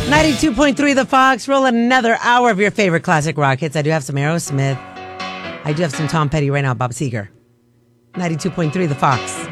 92.3 The Fox. Rolling another hour of your favorite classic rock hits. I do have some Aerosmith. I do have some Tom Petty right now, Bob Seger. 92.3 The Fox.